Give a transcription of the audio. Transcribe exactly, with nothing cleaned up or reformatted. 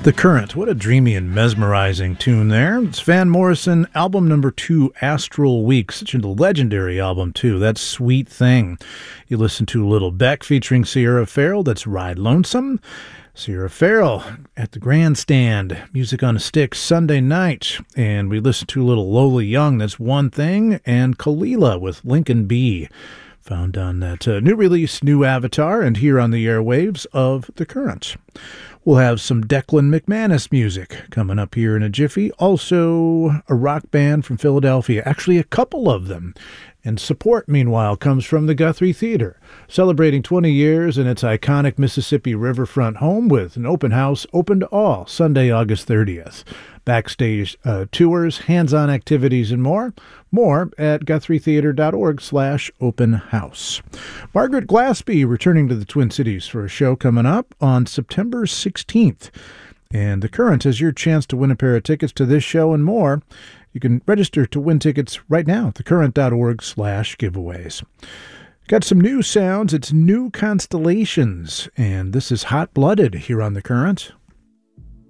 The Current, what a dreamy and mesmerizing tune there. It's Van Morrison, album number two, Astral Week. Such a legendary album, too. That's Sweet Thing. You listen to Little Beck featuring Sierra Farrell. That's Ride Lonesome. Sierra Farrell at the Grandstand, Music on a Stick, Sunday night. And we listen to Little Lola Young. That's One Thing. And Kalila with Lincoln B. Found on that uh, new release, New Avatar, and here on the airwaves of The Current. We'll have some Declan McManus music coming up here in a jiffy. Also, a rock band from Philadelphia, actually a couple of them. And support, meanwhile, comes from the Guthrie Theater, celebrating twenty years in its iconic Mississippi riverfront home with an open house open to all, Sunday, August thirtieth. Backstage uh, tours, hands-on activities, and more. More at guthrietheater.org slash open house. Margaret Glaspie returning to the Twin Cities for a show coming up on September sixteenth. And The Current is your chance to win a pair of tickets to this show and more. You can register to win tickets right now at thecurrent.org slash giveaways. Got some new sounds. It's New Constellations, and this is Hot Blooded here on The Current.